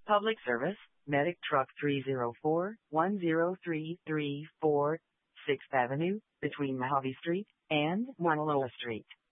Public service, Medic Truck 304-10334, 6th Avenue, between Mojave Street and Mauna Loa Street.